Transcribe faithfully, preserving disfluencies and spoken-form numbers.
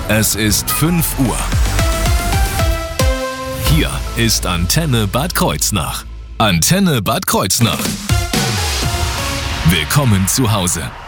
Es ist fünf Uhr. Hier ist Antenne Bad Kreuznach. Antenne Bad Kreuznach. Willkommen zu Hause.